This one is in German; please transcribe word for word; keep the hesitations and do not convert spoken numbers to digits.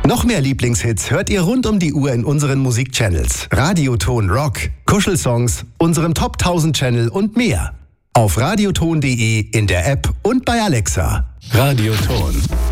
Noch mehr Lieblingshits hört ihr rund um die Uhr in unseren Musikchannels. Radioton Rock, Kuschelsongs, unserem Top tausend Channel und mehr. Auf radioton punkt de, in der App und bei Alexa. Radioton.